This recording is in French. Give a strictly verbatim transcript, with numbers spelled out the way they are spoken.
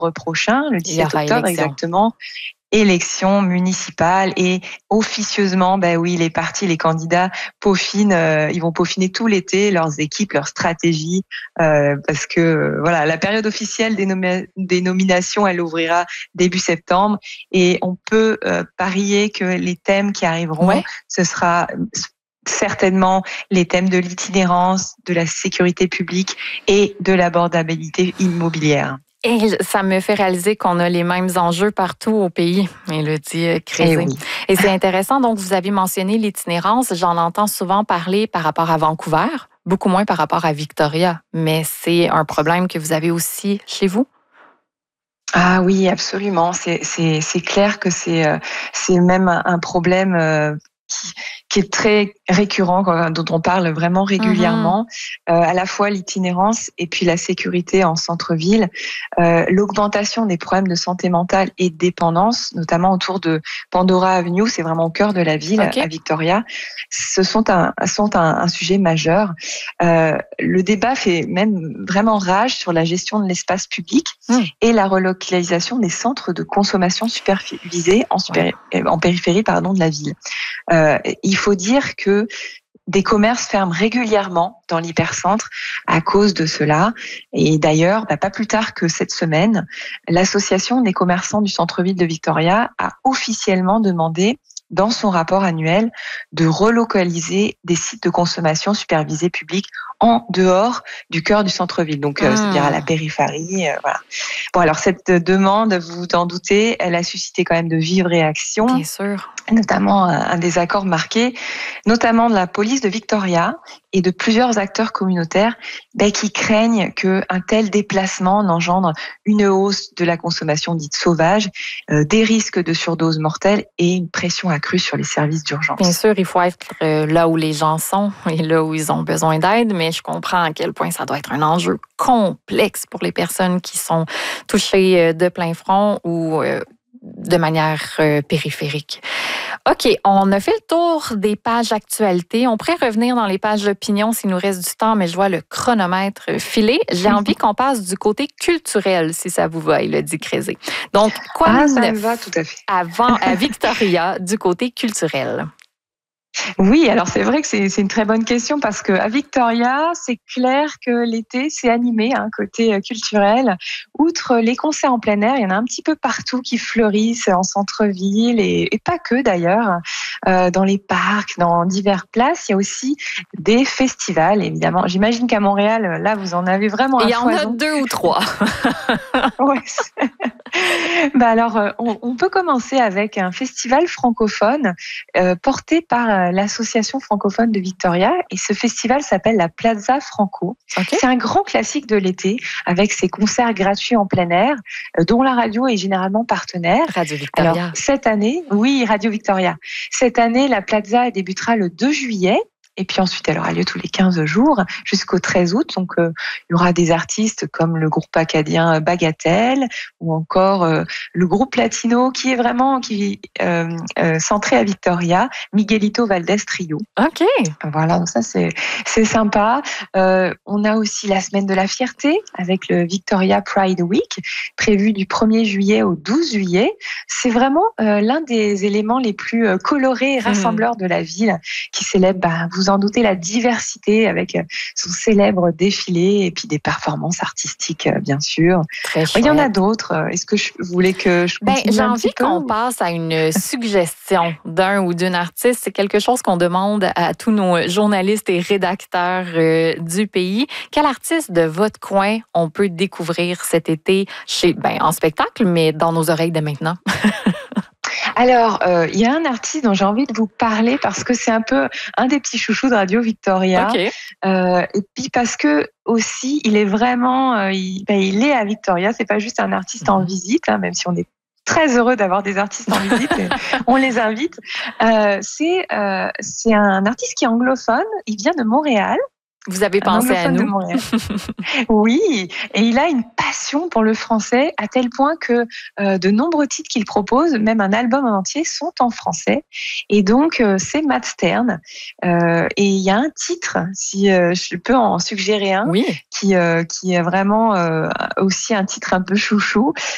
prochain, le Il y dix-sept aura octobre élection. exactement. Élections municipales et officieusement, ben oui, les partis, les candidats peaufinent, euh, ils vont peaufiner tout l'été leurs équipes, leurs stratégies, euh, parce que euh, voilà, la période officielle des, nomi- des nominations, elle ouvrira début septembre et on peut euh, parier que les thèmes qui arriveront, Ouais. ce sera certainement les thèmes de l'itinérance, de la sécurité publique et de l'abordabilité immobilière. Et ça me fait réaliser qu'on a les mêmes enjeux partout au pays, Élodie Crézé. Eh oui. Et c'est intéressant, donc vous avez mentionné l'itinérance, j'en entends souvent parler par rapport à Vancouver, beaucoup moins par rapport à Victoria, mais c'est un problème que vous avez aussi chez vous? Ah oui, absolument. C'est, c'est, c'est clair que c'est, euh, c'est même un, un problème euh, qui, qui est très récurrent, quoi, dont on parle vraiment régulièrement, mm-hmm. euh, à la fois l'itinérance et puis la sécurité en centre-ville, euh, l'augmentation des problèmes de santé mentale et de dépendance, notamment autour de Pandora Avenue, c'est vraiment au cœur de la ville, okay. à Victoria. Ce sont un, sont un, un sujet majeur. Euh, le débat fait même vraiment rage sur la gestion de l'espace public mm. et la relocalisation des centres de consommation supervisés en, super, ouais. en périphérie pardon, de la ville. Euh, il faut dire que des commerces ferment régulièrement dans l'hypercentre à cause de cela. Et d'ailleurs, bah, pas plus tard que cette semaine, l'association des commerçants du centre-ville de Victoria a officiellement demandé dans son rapport annuel de relocaliser des sites de consommation supervisés publics en dehors du cœur du centre-ville, donc mmh. euh, c'est-à-dire à la périphérie. Euh, voilà. Bon, alors cette demande, vous vous en doutez, elle a suscité quand même de vives réactions. Bien sûr. Notamment un désaccord marqué, notamment de la police de Victoria et de plusieurs acteurs communautaires ben, qui craignent qu'un tel déplacement n'engendre une hausse de la consommation dite sauvage, euh, des risques de surdose mortelle et une pression accrue sur les services d'urgence. Bien sûr, il faut être là où les gens sont et là où ils ont besoin d'aide, mais je comprends à quel point ça doit être un enjeu complexe pour les personnes qui sont touchées de plein front ou euh, de manière euh, périphérique. OK, on a fait le tour des pages actualité. On pourrait revenir dans les pages d'opinion s'il nous reste du temps, mais je vois le chronomètre filer. J'ai mm-hmm. envie qu'on passe du côté culturel, si ça vous va, Élodie Crézé. Donc, quoi ah, de ça neuf me va, tout à fait. avant à Victoria du côté culturel? Oui, alors c'est vrai que c'est, c'est une très bonne question parce que à Victoria, c'est clair que l'été, c'est animé, hein, côté culturel. Outre les concerts en plein air, il y en a un petit peu partout qui fleurissent en centre-ville et, et pas que d'ailleurs, euh, dans les parcs, dans diverses places. Il y a aussi des festivals, évidemment. J'imagine qu'à Montréal, là, vous en avez vraiment un Il y en foison. a deux ou trois. Ouais. Bah alors, on, on peut commencer avec un festival francophone euh, porté par euh, l'association francophone de Victoria. Et ce festival s'appelle la Plaza Franco. Okay. C'est un grand classique de l'été avec ses concerts gratuits en plein air, euh, dont la radio est généralement partenaire. Radio Victoria. Alors, cette année, oui, Radio Victoria. Cette année, la Plaza débutera le deux juillet. Et puis ensuite, elle aura lieu tous les quinze jours jusqu'au treize août. Donc, euh, il y aura des artistes comme le groupe acadien Bagatelle ou encore euh, le groupe latino qui est vraiment qui euh, euh, centré à Victoria, Miguelito Valdés Trio. Ok. Voilà, donc ça c'est c'est sympa. Euh, on a aussi la semaine de la fierté avec le Victoria Pride Week prévu du premier juillet au douze juillet. C'est vraiment euh, l'un des éléments les plus euh, colorés et rassembleurs mmh. de la ville qui célèbre, bah, vous en doutez, la diversité avec son célèbre défilé et puis des performances artistiques, bien sûr. Très chouette. Il y en a d'autres. Est-ce que je, vous voulez que je continue ben, j'ai un envie petit peu, qu'on ou... passe à une suggestion d'un ou d'une artiste. C'est quelque chose qu'on demande à tous nos journalistes et rédacteurs euh, du pays. Quel artiste de votre coin on peut découvrir cet été chez, ben, en spectacle, mais dans nos oreilles dès maintenant? Alors, euh, il y a un artiste dont j'ai envie de vous parler parce que c'est un peu un des petits chouchous de Radio Victoria. Okay. Euh, et puis parce que aussi, il est vraiment, euh, il, ben, il est à Victoria. C'est pas juste un artiste mm-hmm. en visite, hein, même si on est très heureux d'avoir des artistes en visite. Et on les invite. Euh, c'est euh, c'est un artiste qui est anglophone. Il vient de Montréal. Vous avez pensé à nous. Oui, et il a une passion pour le français à tel point que euh, de nombreux titres qu'il propose, même un album en entier, sont en français. Et donc, euh, c'est Matt Stern. Euh, et il y a un titre, si euh, je peux en suggérer un, oui. qui, euh, qui est vraiment euh, aussi un titre un peu chouchou.